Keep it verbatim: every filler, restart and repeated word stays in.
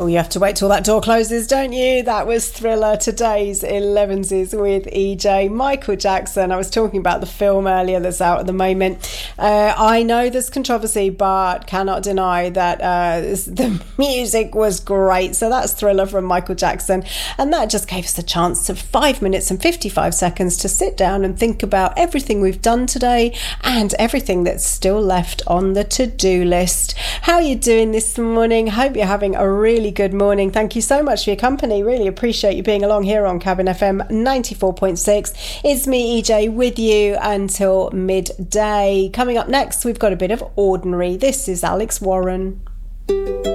Oh, you have to wait till that door closes, don't you? That was Thriller, today's elevenses with E J. Michael Jackson. I was talking about the film earlier that's out at the moment. Uh, I know there's controversy, but cannot deny that uh, the music was great. So that's Thriller from Michael Jackson. And that just gave us a chance of five minutes and fifty-five seconds to sit down and think about everything we've done today and everything that's still left on the to-do list. How are you doing this morning? Hope you're having a really good morning. Thank you so much for your company. Really appreciate you being along here on Cabin F M ninety-four point six. It's me, E J, with you until midday. Coming up next, we've got a bit of Ordinary. This is Alex Warren.